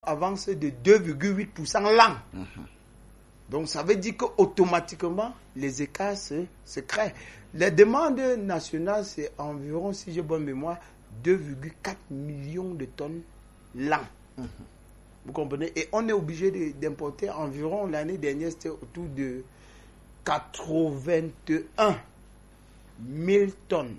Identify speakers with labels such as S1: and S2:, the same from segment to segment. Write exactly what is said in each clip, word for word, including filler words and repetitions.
S1: avance de deux virgule huit pour cent l'an. Mm-hmm. Donc ça veut dire qu'automatiquement, les écarts se, se créent. La demande nationale, c'est environ, si j'ai bonne mémoire, deux virgule quatre millions de tonnes l'an. Mm-hmm. Vous comprenez? Et on est obligé de, d'importer environ, l'année dernière, c'était autour de quatre-vingt-un mille tonnes.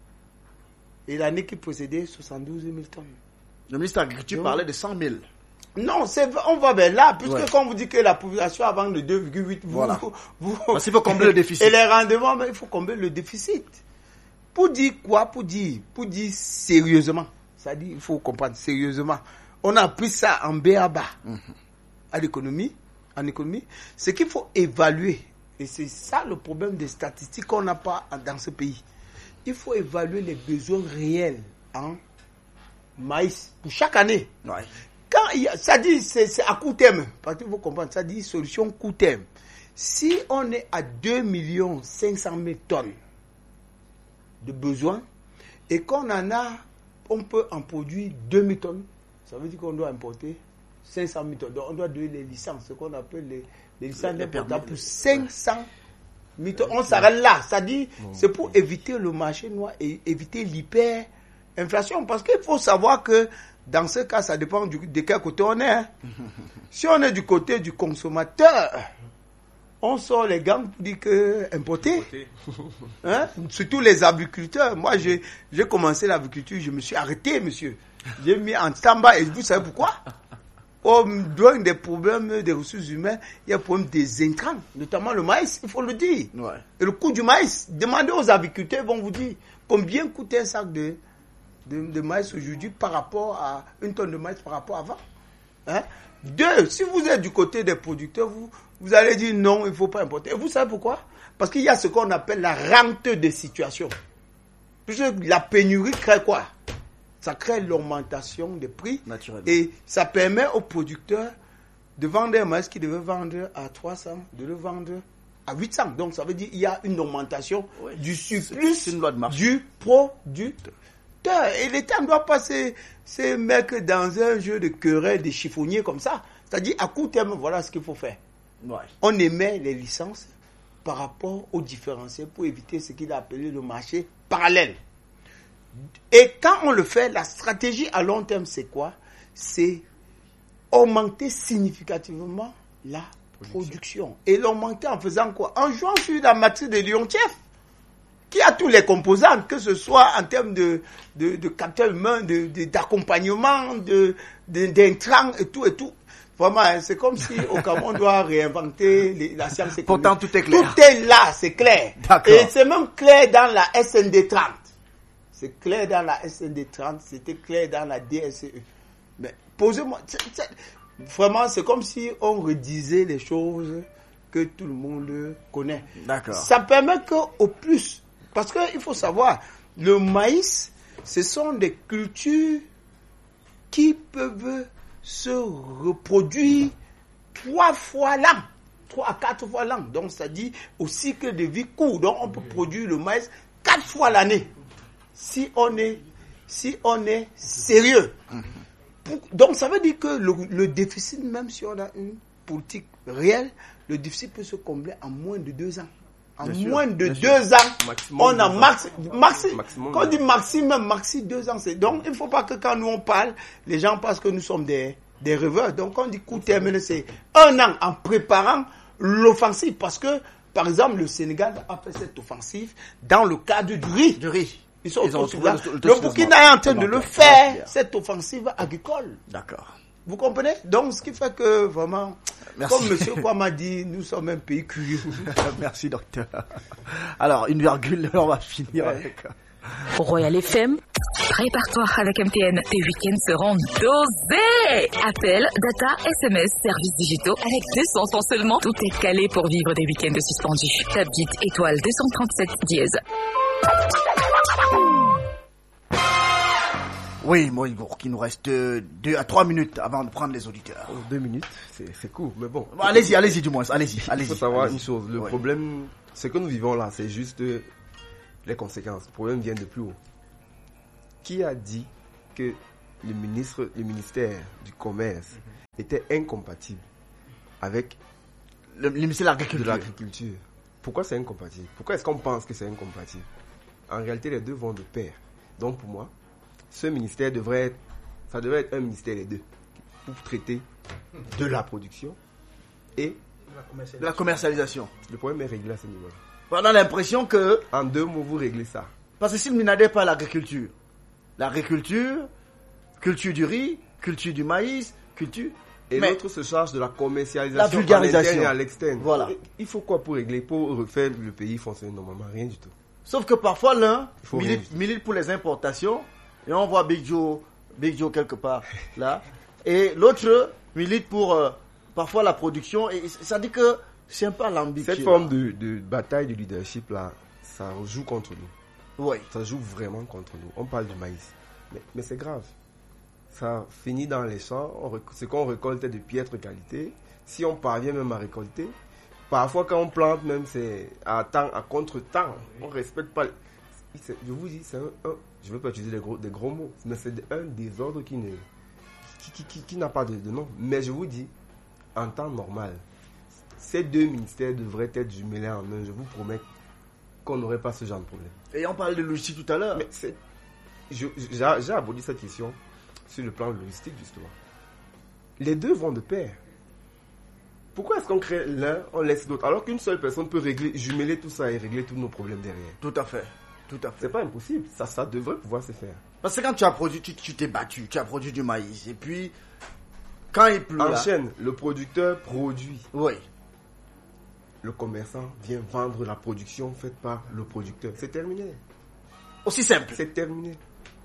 S1: Et l'année qui précédait, soixante-douze mille tonnes.
S2: Le ministre de l'Agriculture Donc, parlait de cent mille.
S1: Non, c'est, on va vers là, puisque ouais. quand vous dites que la population avant le deux virgule huit, vous,
S2: voilà.
S1: vous, vous
S2: Parce qu'il faut combler le déficit.
S1: Et les rendements, mais il faut combler le déficit. Pour dire quoi? Pour dire, pour dire sérieusement. C'est-à-dire, il faut comprendre sérieusement. On a pris ça en B A B A, mm-hmm. à l'économie, en économie. C'est qu'il faut évaluer. Et c'est ça le problème des statistiques qu'on n'a pas dans ce pays. Il faut évaluer les besoins réels en maïs pour chaque année.
S2: Ouais.
S1: Quand il y a, ça dit, c'est, c'est à court terme. Parce qu'il faut comprendre, ça dit solution court terme. Si on est à deux millions cinq cent mille tonnes de besoins et qu'on en a, on peut en produire deux mille tonnes, ça veut dire qu'on doit importer cinq cent mille tonnes. Donc on doit donner les licences, ce qu'on appelle les, les licences d'importation pour cinq cents mille tonnes. On s'arrête là. Ça dit, c'est pour éviter le marché noir et éviter l'hyper-inflation. Parce qu'il faut savoir que dans ce cas, ça dépend du, de quel côté on est. Hein. Si on est du côté du consommateur, on sort les gants pour dire que importer. Hein? Surtout les agriculteurs. Moi, j'ai, j'ai commencé l'agriculture, je me suis arrêté, monsieur. J'ai mis en stand-by. Et vous savez pourquoi? Au devant des problèmes des ressources humaines, il y a le problème des intrants, notamment le maïs, il faut le dire.
S2: Ouais.
S1: Et le coût du maïs, demandez aux agriculteurs, ils vont vous dire combien coûte un sac de, de, de maïs aujourd'hui par rapport à une tonne de maïs par rapport à avant. Hein? Deux, si vous êtes du côté des producteurs, vous, vous allez dire non, il ne faut pas importer. Et vous savez pourquoi? Parce qu'il y a ce qu'on appelle la rente des situations. Puisque la pénurie crée quoi? Ça crée l'augmentation des prix et ça permet aux producteurs de vendre un maïs qui devait vendre à trois cents, de le vendre à huit cents. Donc ça veut dire qu'il y a une augmentation oui, du surplus c'est une loi de marché. Du producteur. Et l'État ne doit pas se, se mettre dans un jeu de querelle des chiffonniers comme ça. C'est-à-dire à court terme, voilà ce qu'il faut faire. Ouais. On émet les licences par rapport aux différenciels pour éviter ce qu'il a appelé le marché parallèle. Et quand on le fait, la stratégie à long terme, c'est quoi? C'est augmenter significativement la production. production. Et l'augmenter en faisant quoi? En jouant sur la matrice de Lyontiev, qui a tous les composants, que ce soit en termes de, de, de capital humain, de, de, d'accompagnement, de, de, d'intrants et tout et tout. Vraiment, hein, c'est comme si au Cameroun on doit réinventer les, la science économique.
S2: Pourtant, tout est clair.
S1: Tout est là, c'est clair. D'accord. Et c'est même clair dans la S N D trente. C'est clair dans la S N D trente, c'était clair dans la D S C E. Mais posez-moi, c'est, c'est, vraiment, c'est comme si on redisait les choses que tout le monde connaît. D'accord. Ça permet qu'au plus, parce qu'il faut savoir, le maïs, ce sont des cultures qui peuvent se reproduire trois fois l'an, trois à quatre fois l'an. Donc, c'est-à-dire au cycle de vie court. Donc, on peut produire le maïs quatre fois l'année. Si on est, si on est sérieux. Pour, donc, ça veut dire que le, le déficit, même si on a une politique réelle, le déficit peut se combler en moins de deux ans. En bien moins sûr, de deux sûr. ans, maximum on a max, maxi, maximum. Quand on dit maximum, maxi deux ans, c'est, donc il ne faut pas que quand nous on parle, les gens pensent que nous sommes des, des rêveurs. Donc quand on dit coup terminé, c'est un an en préparant l'offensive. Parce que, par exemple, le Sénégal a fait cette offensive dans le cadre du riz. Du riz. Ils sont Ils ont le, le, le Burkina est en train de le faire, cette offensive agricole. D'accord. Vous comprenez? Donc, ce qui fait que, vraiment, merci. Comme M. Kwame a dit, nous sommes un pays curieux.
S2: Merci, docteur. Alors, une virgule, on va finir ouais. avec...
S3: Royal F M, prépare-toi avec M T N. Tes week-ends seront dosés. Appel, data, S M S, services digitaux. Avec deux cents francs seulement, tout est calé pour vivre des week-ends suspendus. Tape vite étoile deux cent trente-sept dièse.
S2: Oui, Moïbourg, il nous reste deux à trois minutes avant de prendre les auditeurs.
S4: Oh, deux minutes, c'est, c'est court, mais bon.
S2: bon. Allez-y, allez-y du moins, allez-y, allez-y.
S4: Il faut savoir
S2: allez-y.
S4: une chose, le ouais. problème, ce que nous vivons là, c'est juste les conséquences. Le problème vient de plus haut. Qui a dit que le, ministre, le ministère du Commerce mm-hmm. était incompatible avec
S2: le, le ministère de l'Agriculture.
S4: de l'Agriculture. Pourquoi c'est incompatible? Pourquoi est-ce qu'on pense que c'est incompatible? En réalité, les deux vont de pair. Donc pour moi, ce ministère devrait être, ça devrait être un ministère des deux pour traiter de la production et
S2: de la commercialisation.
S4: Le problème est réglé à ce niveau-là.
S2: On a l'impression que...
S4: En deux mots, vous réglez ça.
S2: Parce que si le ministère n'est pas l'agriculture, l'agriculture, culture du riz, culture du maïs, culture...
S4: Et
S2: mais
S4: l'autre se charge de la commercialisation
S2: la vulgarisation.
S4: à l'interne et à l'externe.
S2: Voilà.
S4: Il faut quoi pour régler, pour refaire le pays fonctionner normalement? Rien du tout.
S2: Sauf que parfois l'un milite, milite pour les importations, et on voit Big Joe, Big Joe quelque part là, et l'autre milite pour euh, parfois la production, et ça dit que c'est un peu alambiqué.
S4: Cette forme de, de bataille de leadership là, ça joue contre nous.
S2: Oui.
S4: Ça joue vraiment contre nous. On parle du maïs, mais, mais c'est grave. Ça finit dans les champs, on rec... ce qu'on récolte est de piètre qualité. Si on parvient même à récolter, parfois quand on plante même c'est à temps, à contre-temps, on ne respecte pas. C'est... Je vous dis, c'est un, un... je ne veux pas utiliser des gros, des gros mots, mais c'est un désordre qui, ne... qui, qui, qui, qui n'a pas de, de nom. Mais je vous dis, en temps normal, ces deux ministères devraient être jumelés en un. Je vous promets qu'on n'aurait pas ce genre de problème.
S2: Et on parlait de logistique tout à l'heure.
S4: Mais c'est... Je, j'ai, j'ai abordé cette question sur le plan logistique, justement. Les deux vont de pair. Pourquoi est-ce qu'on crée l'un, on laisse l'autre, alors qu'une seule personne peut régler, jumeler tout ça et régler tous nos problèmes derrière?
S2: Tout à fait. Tout à fait.
S4: C'est pas impossible. Ça, ça devrait pouvoir se faire.
S2: Parce que quand tu as produit, tu, tu t'es battu, tu as produit du maïs. Et puis, quand il pleut.
S4: Enchaîne, là, le producteur produit.
S2: Oui.
S4: Le commerçant vient vendre la production faite par le producteur. C'est terminé.
S2: Aussi simple.
S4: C'est terminé.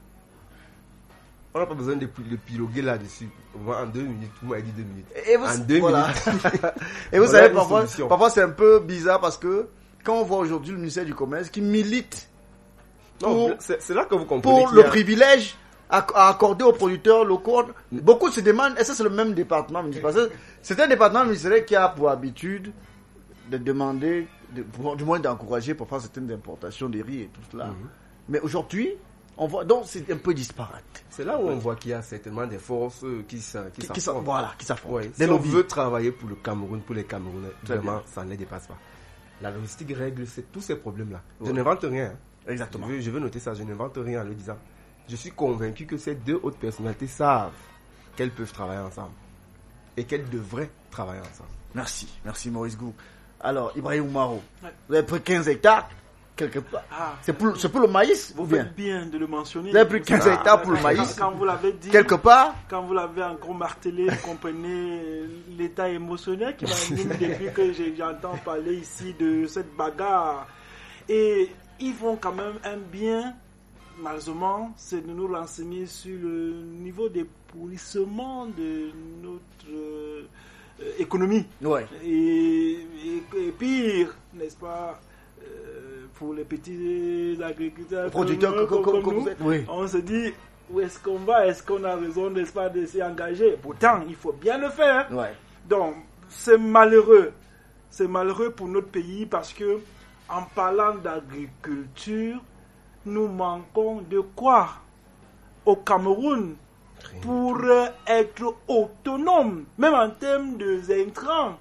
S4: On n'a pas besoin de, de piloguer là-dessus. En deux minutes, vous m'avez dit deux minutes.
S2: Et vous,
S4: en deux
S2: voilà.
S4: minutes.
S2: Et vous savez, parfois, parfois c'est un peu bizarre parce que quand on voit aujourd'hui le ministère du Commerce qui milite
S4: non, pour, c'est, c'est là que vous comprenez
S2: pour le a... privilège à, à accorder aux producteurs locaux, beaucoup se demandent, et ça c'est le même département ministériel. C'est un département ministériel qui a pour habitude de demander, de, pour, du moins d'encourager parfois certaines importations de riz et tout cela. Mm-hmm. Mais aujourd'hui, on voit, donc c'est un peu disparate.
S4: C'est là où on voit qu'il y a certainement des forces qui, qui, qui, qui s'affrontent.
S2: Voilà, qui s'affrontent.
S4: Ouais. Si on veut travailler pour le Cameroun, pour les Camerounais, très vraiment, bien. Ça ne les dépasse pas. La logistique règle c'est, tous ces problèmes-là. Ouais. Je n'invente rien. Hein.
S2: Exactement.
S4: Je veux, je veux noter ça, je n'invente rien en le disant. Je suis convaincu que ces deux hautes personnalités savent qu'elles peuvent travailler ensemble. Et qu'elles devraient travailler ensemble.
S2: Merci, merci Maurice Gou. Alors, Ibrahim Oumaro, ouais. Vous avez pris quinze hectares quelque part. Ah, c'est, pour, c'est pour le maïs?
S5: Vous faites bien de le mentionner.
S2: Vous avez pris quinze hectares pour le maïs.
S5: Quand vous l'avez dit,
S2: quelque part.
S5: Quand vous l'avez encore martelé, vous comprenez l'état émotionnel qui m'anime depuis que j'entends parler ici de cette bagarre. Et ils font quand même un bien, malheureusement, c'est de nous renseigner sur le niveau des pourrissements de notre euh, économie.
S2: Ouais.
S5: Et, et, et pire, n'est-ce pas, euh, pour les petits agriculteurs,
S2: producteurs
S5: comme,
S2: comme,
S5: comme,
S2: comme
S5: nous,
S2: vous êtes. Oui.
S5: On se dit, où est-ce qu'on va? Est-ce qu'on a raison, n'est-ce pas, de s'y engager? Pourtant, il faut bien le faire.
S2: Ouais.
S5: Donc, c'est malheureux. C'est malheureux pour notre pays parce que, en parlant d'agriculture, nous manquons de quoi au Cameroun pour être autonome, même en termes d'intrants.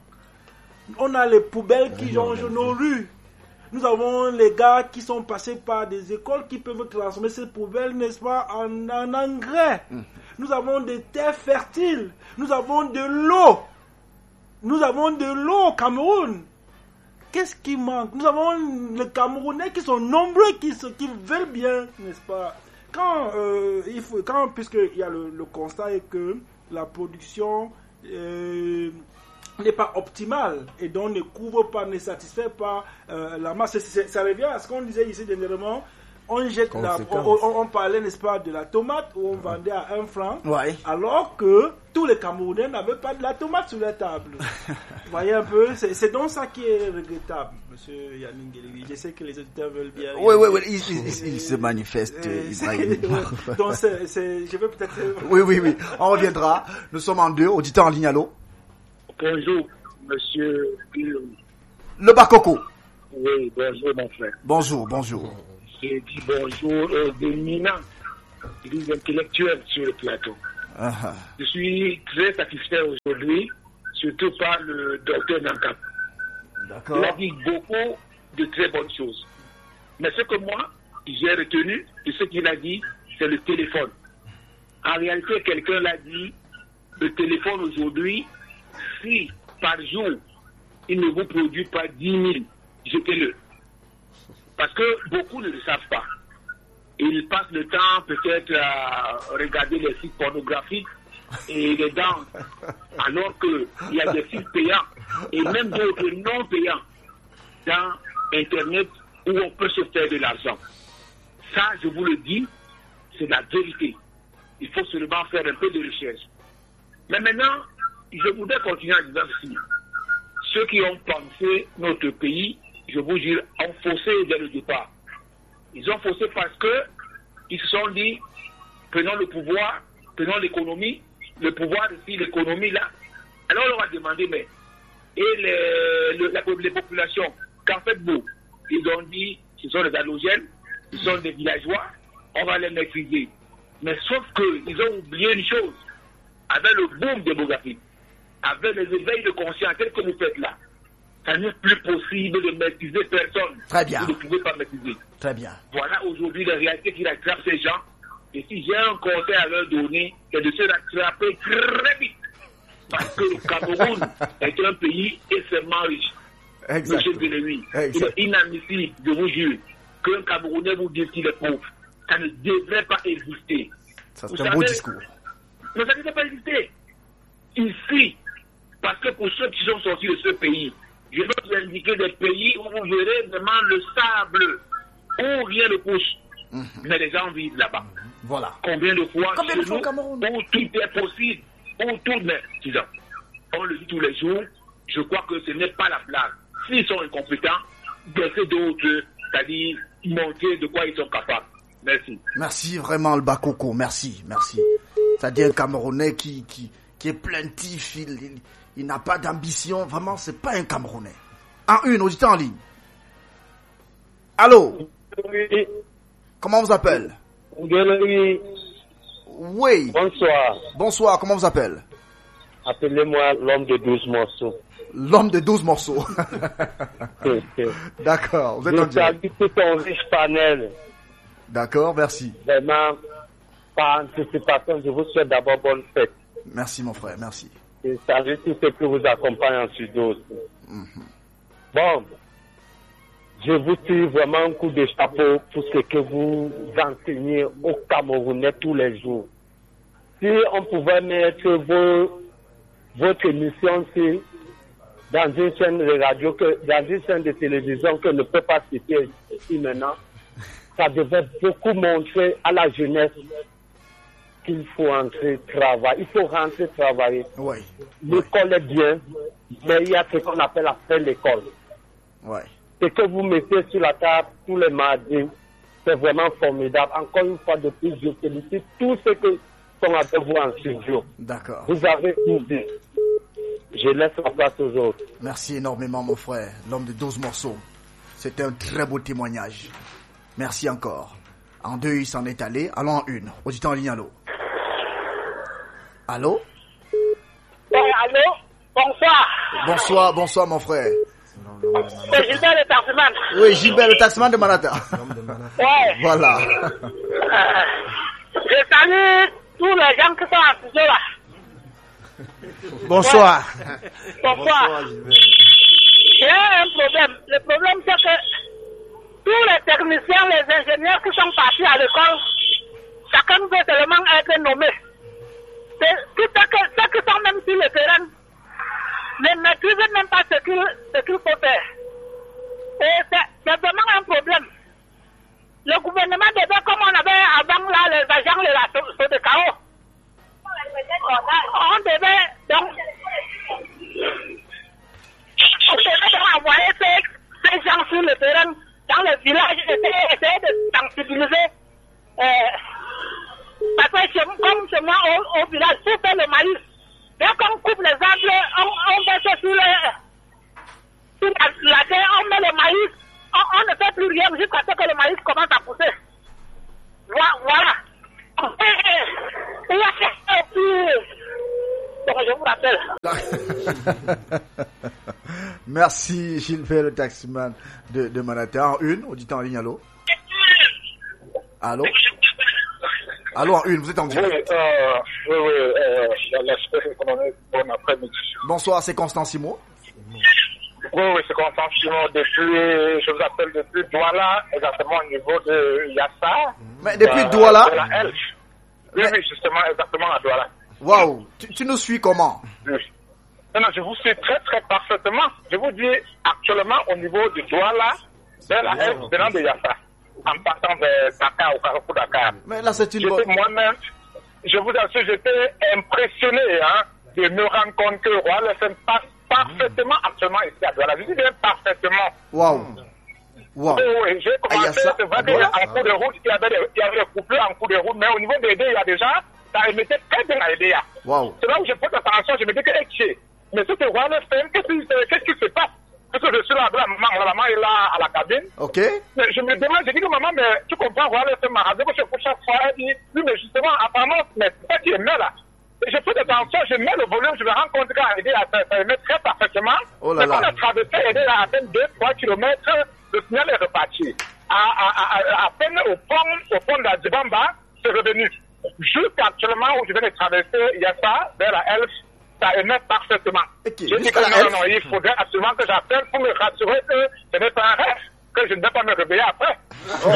S5: On a les poubelles qui rongent nos rues. Nous avons les gars qui sont passés par des écoles qui peuvent transformer ces poubelles, n'est-ce pas, en, en engrais. Mmh. Nous avons des terres fertiles. Nous avons de l'eau. Nous avons de l'eau au Cameroun. Qu'est-ce qui manque? Nous avons les Camerounais qui sont nombreux, qui, qui veulent bien, n'est-ce pas? Quand, euh, il faut, quand puisqu'il y a le, le constat est que la production euh, n'est pas optimale et donc ne couvre pas, ne satisfait pas euh, la masse. C'est, c'est, ça revient à ce qu'on disait ici dernièrement. On jette la, on, on, on parlait, n'est-ce pas, de la tomate où on vendait à un franc,
S2: ouais.
S5: Alors que tous les Camerounais n'avaient pas de la tomate sur la table. Vous voyez un peu, c'est, c'est donc ça qui est regrettable, monsieur Yannick Guélévi. Je sais que les auditeurs veulent bien.
S2: Oui, oui, oui, il, il, il, il se manifeste, euh, Ibrahim.
S5: Donc, c'est, c'est, je vais peut-être.
S2: Oui, oui, oui, on reviendra. Nous sommes en deux, auditeurs en ligne, allô.
S6: Bonjour, monsieur.
S2: Le Bakoko.
S6: Oui, bonjour, mon frère.
S2: Bonjour, bonjour.
S6: J'ai dit bonjour euh, de Mina. des intellectuels sur le plateau.
S2: Uh-huh.
S6: Je suis très satisfait aujourd'hui, surtout par le docteur Nankap.
S2: D'accord.
S6: Il a dit beaucoup de très bonnes choses. Mais ce que moi, j'ai retenu de ce qu'il a dit, c'est le téléphone. En réalité, quelqu'un l'a dit, le téléphone aujourd'hui, si par jour, il ne vous produit pas dix mille, jetez-le. Parce que beaucoup ne le savent pas. Ils passent le temps peut-être à regarder les sites pornographiques et les danses, alors qu'il y a des sites payants et même d'autres non payants dans Internet où on peut se faire de l'argent. Ça, je vous le dis, c'est la vérité. Il faut seulement faire un peu de recherche. Mais maintenant, je voudrais continuer en disant ceci. Ceux qui ont pensé notre pays, je vous jure, ont faussé dès le départ. Ils ont faussé parce que ils se sont dit, prenons le pouvoir, prenons l'économie, le pouvoir ici, l'économie là. Alors on va demander, mais, et les, le, la, les populations, qu'en faites-vous? Ils ont dit, ce sont des halogènes, ce sont des villageois, on va les maîtriser. Mais sauf qu'ils ont oublié une chose, avec le boom démographique, avec les éveils de conscience tels que vous faites là, ça n'est plus possible de maîtriser personne.
S2: Très bien.
S6: Vous ne pouvez pas maîtriser.
S2: Très bien.
S6: Voilà aujourd'hui la réalité qui rattrape ces gens. Et si j'ai un conseil à leur donner, c'est de se rattraper très vite. Parce que le Cameroun est un pays extrêmement riche. Monsieur Guélémy, il est inadmissible, je vous jure, qu'un Camerounais vous dise qu'il est pauvre. Ça ne devrait pas exister.
S2: Ça, c'est un beau discours.
S6: Mais ça ne devrait pas exister. Ici, parce que pour ceux qui sont sortis de ce pays, je vais vous indiquer des pays où vous verrez vraiment le sable, où rien ne pousse. Mmh. Mais les gens vivent là-bas.
S2: Voilà.
S6: Combien de fois
S2: Combien
S6: chez
S2: de fois
S6: nous,
S2: Cameroun?
S6: où tout est possible, où tout, mais, disons, on le dit tous les jours, je crois que ce n'est pas la blague. S'ils sont incompétents, laissez d'autres, c'est-à-dire montrer de quoi ils sont capables. Merci.
S2: Merci vraiment, le Bakoko. Merci, merci. C'est-à-dire un Camerounais qui, qui, qui est plaintif, il, il, il n'a pas d'ambition. Vraiment, c'est pas un Camerounais. En une, auditeur en ligne. Allô?
S7: Oui.
S2: Comment on vous appelle?
S7: Oui.
S2: Oui.
S7: Bonsoir.
S2: Bonsoir, comment on vous appelle?
S7: Appelez-moi l'homme de douze morceaux.
S2: L'homme de douze morceaux. D'accord, vous êtes en direct.
S7: Je salue tout ton riche panel.
S2: D'accord, merci.
S7: Vraiment, par anticipation, je vous souhaite d'abord bonne fête.
S2: Merci mon frère, merci.
S7: Et salut tous ceux qui vous accompagnent en studio aussi. Mm-hmm. Bon, je vous tire vraiment un coup de chapeau pour ce que vous enseignez aux Camerounais tous les jours. Si on pouvait mettre vos, votre émission sur, dans une chaîne de radio, que, dans une chaîne de télévision que ne peut pas citer ici maintenant, ça devait beaucoup montrer à la jeunesse qu'il faut entrer travailler. Il faut rentrer travailler.
S2: Oui.
S7: L'école est bien, mais il y a ce qu'on appelle après l'école.
S2: Oui.
S7: Ce que vous mettez sur la table tous les mardis, c'est vraiment formidable. Encore une fois de plus, je félicite tous ceux qui sont avec vous en studio.
S2: D'accord.
S7: Vous avez tout dit. Je laisse la place aux autres.
S2: Merci énormément, mon frère, l'homme de douze morceaux. C'était un très beau témoignage. Merci encore. En deux, il s'en est allé. Allons en une. Auditeur en ligne, allô. Allô?
S8: Oui, allô? Bonsoir.
S2: Bonsoir, bonsoir, mon frère.
S8: C'est Gilbert le taximan.
S2: Oui, Gilbert le taximan de Manata.
S8: Ouais.
S2: Voilà.
S8: Euh, je salue tous les gens qui sont en studio là.
S2: Bonsoir.
S8: Ouais. Bonsoir. J'ai un problème. Le problème, c'est que tous les techniciens, les ingénieurs qui sont partis à l'école, chacun veut seulement être nommé. Ceux qui sont même sur le terrain ne maîtrisent même pas ce qu'il ce qu'il faut faire. Et c'est vraiment un problème. Le gouvernement devait, comme on avait avant là, les agents de la Sodecao, on devait donc on devait donc envoyer ces, ces gens sur le terrain, dans le village, essayer, essayer de sensibiliser. Euh, parce que comme chez moi au, au village, pour faire le maïs, dès qu'on coupe les arbres, on, on baisse sur les, sur
S2: Merci Gilbert, le taximan de, de Manhattan. En une, auditeur en ligne, allô? Allô? Allô, en une, vous êtes en direct.
S9: Oui, euh, oui, oui, euh, l'aspect économique, bon après-midi.
S2: Bonsoir, c'est Constant Simo.
S9: Oui, oui, c'est Constant Simo. Depuis, je vous appelle depuis Douala, exactement au niveau de Yassa.
S2: Mais depuis
S9: euh,
S2: Douala?
S9: De la Elf. Oui, oui, justement, exactement à Douala.
S2: Waouh, tu, tu nous suis comment?
S9: Oui. Non, non, je vous suis très, très parfaitement. Je vous dis, actuellement, au niveau de Douala, de la Elf, venant de Yassa, en partant de Dakar, au Carrefour Dakar.
S2: Mais là, c'est une
S9: J'étais
S2: bonne...
S9: moi-même, je vous assure, j'étais impressionné hein, de me rendre compte que Royal F M passe parfaitement actuellement ici à Douala. Je dis bien parfaitement.
S2: Waouh. Waouh.
S9: Oui, oui, j'ai commencé, c'est vrai qu'il y a en cours de route, il y avait des, il y avait des coupures en cours de route, mais au niveau des dés, il y a déjà, ça émettait très bien à aider.
S2: Waouh.
S9: C'est là où j'ai fait attention, je me dis que, hey, mais c'était Royal F M, qu'est-ce qui se passe? Parce que je suis là, la maman, la maman est là à la cabine.
S2: Ok.
S9: Mais je me demande, je dis que maman, mais tu comprends, Royal F M m'a rappelé que pour chaque fois, elle dit, oui, mais justement, apparemment, mais c'est pas qui est là. Et je fais attention, je mets le volume, je me rends compte qu'à aider à ça émet très parfaitement.
S2: Oh là
S9: mais quand
S2: là.
S9: on a traversé, aider à peine deux trois kilomètres, le signal est reparti. À, à, à, à peine au pont, au pont d'Adjibamba, c'est revenu. Jusqu'actuellement où je viens de traverser, il y a ça, vers la Elf, ça émet parfaitement.
S2: Okay.
S9: Je dis que non, non, il faudrait absolument que j'appelle pour me rassurer que ce n'est pas un rêve, que je ne vais pas me réveiller après.
S2: Oh.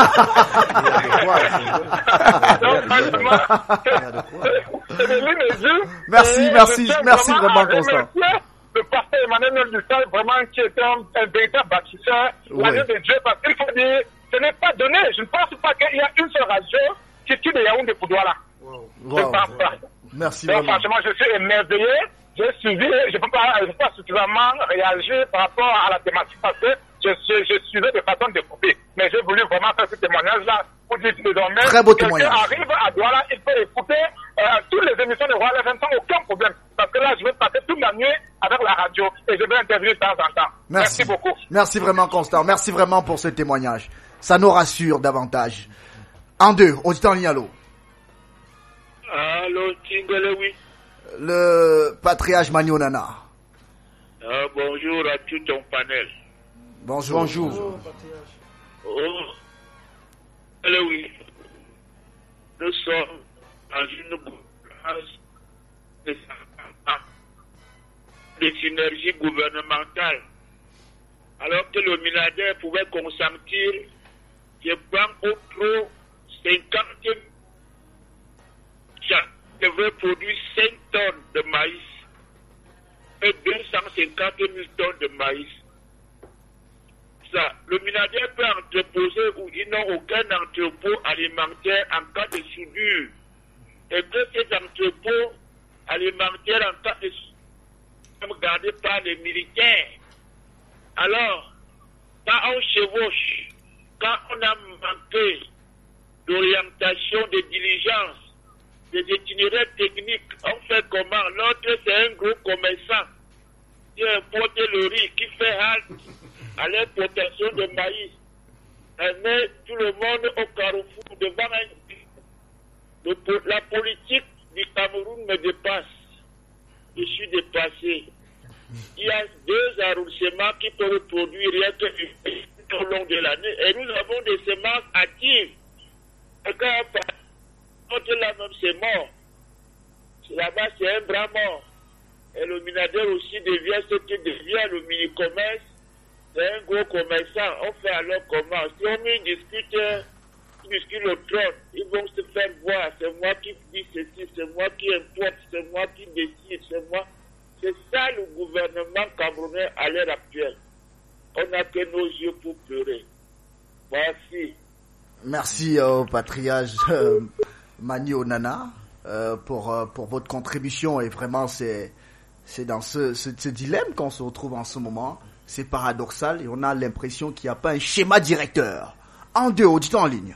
S9: Donc, franchement, c'est de l'inédit.
S2: Merci, merci, merci vraiment, Constant.
S9: Le pasteur Emmanuel Dussal, vraiment, qui est un, un véritable bâtisseur,
S2: Oui.
S9: l'agneau de Dieu, parce qu'il faut dire, ce n'est pas donné. Je ne pense pas qu'il y a une seule radio qui tue de Yaoundé pour Douala.
S2: Wow.
S9: Je ne pense pas.
S2: Merci
S9: Donc,
S2: vraiment.
S9: franchement, je suis émerveillé. J'ai suivi, je ne peux pas, je peux pas suffisamment réagir par rapport à la thématique parce que je, je, je suivais de façon découpée. Mais j'ai voulu vraiment faire ce témoignage-là pour dire que désormais,
S2: Très beau
S9: quelqu'un
S2: témoignage.
S9: arrive à Douala, il peut écouter euh, toutes les émissions de Royal F M sans aucun problème. Parce que là, je vais passer toute la nuit avec la radio et je vais intervenir de temps en temps.
S2: Merci.
S9: Merci beaucoup.
S2: Merci vraiment, Constant. Merci vraiment pour ce témoignage. Ça nous rassure davantage. En deux, auditeur en ligne, allô.
S10: Allô, Tingele, oui.
S2: Le patriarche Manionana.
S10: Ah, bonjour à tout ton panel.
S2: Bonjour. Bonjour.
S10: Oh, allô, oui. Nous sommes dans une gouvernance de, de synergie gouvernementale. Alors que le milliardaire pouvait consentir, je prends au trop cinquante devrait produire cinq tonnes de maïs et deux cent cinquante mille tonnes de maïs. Ça, le milliardaire peut entreposer ou ils n'ont aucun entrepôt alimentaire en cas de soudure. Et que ces entrepôts alimentaires en cas de soudure sont gardés par les militaires. Alors, quand on chevauche, quand on a manqué d'orientation, de diligence, des itinéraires techniques, on fait comment? L'autre, c'est un gros commerçant qui importe le riz, qui fait halte à l'importation de maïs. Elle met tout le monde au carrefour devant un... Le, la politique du Cameroun me dépasse. Je suis dépassé. Il y a deux arrondissements qui peuvent produire rien que tout au long de l'année. Et nous avons des semences actives. Et quand on là même c'est mort. Là-bas c'est un bras mort. Et le milliardaire aussi devient ce qui devient le mini-commerce. C'est un gros commerçant. On fait alors comment? Si on me discute, ils discutent le trône, ils vont se faire voir. C'est moi qui dis ceci, c'est moi qui importe, c'est moi qui décide, c'est moi. C'est ça le gouvernement camerounais à l'heure actuelle. On n'a que nos yeux pour pleurer. Merci.
S2: Merci au patriarche euh, Mani Onana euh, pour, euh, pour votre contribution. Et vraiment, c'est, c'est dans ce, ce, ce dilemme qu'on se retrouve en ce moment. C'est paradoxal et on a l'impression qu'il n'y a pas un schéma directeur. En deux, auditeurs en ligne.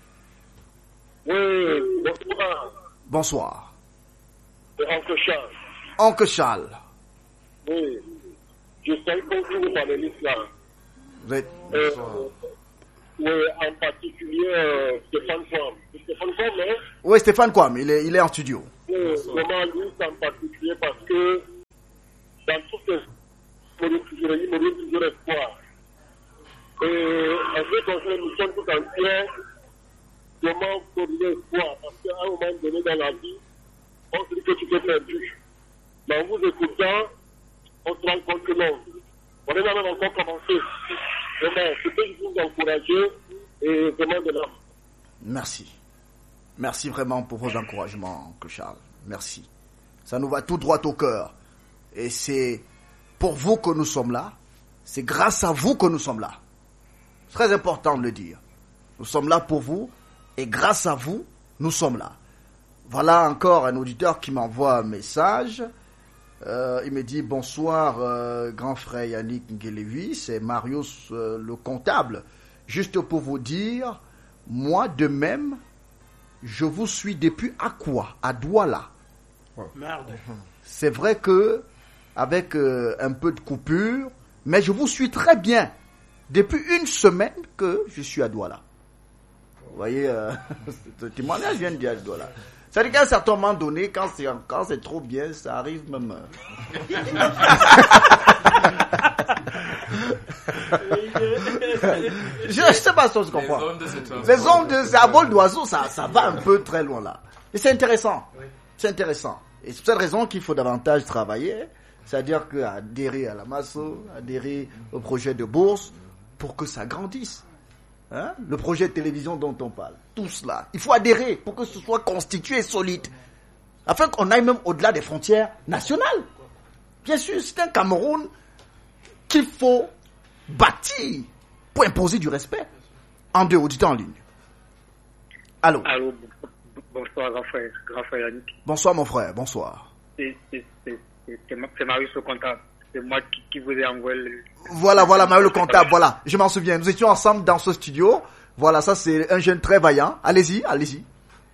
S9: Oui, bonsoir.
S2: Bonsoir.
S9: C'est Oncle Charles.
S2: Oncle Charles.
S9: Oui. Je salue beaucoup les panélistes là.
S2: Vous êtes...
S9: Euh, oui, en particulier euh, Stéphane Kwame. Stéphane Kwame, hein?
S2: Oui, Stéphane Kwame, il est, il est en studio.
S9: Oui, vraiment lui en particulier parce que
S11: espoir, parce qu'à un moment donné dans la vie, on se dit que tu peux faire plus. Mais en vous écoutant, on se rend compte que non. On est même encore commencé. Vraiment, je peux vous encourager et vraiment de l'âme.
S2: Merci. Merci vraiment pour vos encouragements, Oncle Charles. Merci. Ça nous va tout droit au cœur. Et c'est pour vous que nous sommes là. C'est grâce à vous que nous sommes là. C'est très important de le dire. Nous sommes là pour vous. Et grâce à vous, nous sommes là. Voilà encore un auditeur qui m'envoie un message. Euh, il me dit bonsoir euh, grand frère Yannick Ngelevi, c'est Marius euh, le comptable. Juste pour vous dire, moi de même, je vous suis depuis Akwa, à Douala.
S1: Merde.
S2: C'est vrai que avec euh, un peu de coupure, mais je vous suis très bien depuis une semaine que je suis à Douala. Vous voyez, euh, ce témoignage vient de Douala. C'est-à-dire qu'à un certain moment donné, quand c'est, quand c'est trop bien, ça arrive même. je ne sais pas si on se comprend. Les ondes de c'est à vol d'oiseau, ça, ça va un peu très loin là. Et c'est intéressant. C'est intéressant. Et c'est pour cette raison qu'il faut davantage travailler. C'est-à-dire qu'adhérer à la Masso, adhérer au projet de bourse pour que ça grandisse. Hein? Le projet de télévision dont on parle, tout cela, il faut adhérer pour que ce soit constitué et solide, afin qu'on aille même au-delà des frontières nationales. Bien sûr, c'est un Cameroun qu'il faut bâtir pour imposer du respect. En deux auditeurs en ligne. Allô.
S12: Allô, bonsoir grand frère, grand frère Yannick.
S2: Bonsoir mon frère, bonsoir.
S12: C'est, c'est, c'est, c'est, c'est Marius le comptable. C'est moi qui, qui vous ai envoyé le...
S2: Voilà, voilà, Mario le comptable, voilà. Je m'en souviens. Nous étions ensemble dans ce studio. Voilà, ça c'est un jeune très vaillant. Allez-y, allez-y.